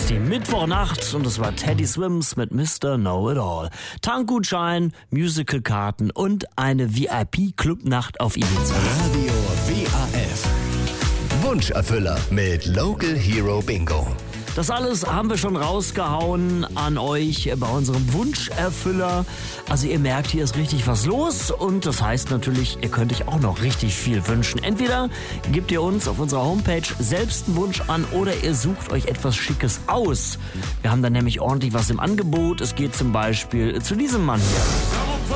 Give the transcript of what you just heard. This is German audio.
ist die Mittwochnacht und es war Teddy Swims mit Mr. Know-It-All. Tankgutschein, Musicalkarten und eine VIP-Clubnacht auf Ibiza. Radio WAF. Wunscherfüller mit Local Hero Bingo. Das alles haben wir schon rausgehauen an euch bei unserem Wunscherfüller. Also ihr merkt, hier ist richtig was los und das heißt natürlich, ihr könnt euch auch noch richtig viel wünschen. Entweder gebt ihr uns auf unserer Homepage selbst einen Wunsch an oder ihr sucht euch etwas Schickes aus. Wir haben dann nämlich ordentlich was im Angebot. Es geht zum Beispiel zu diesem Mann hier.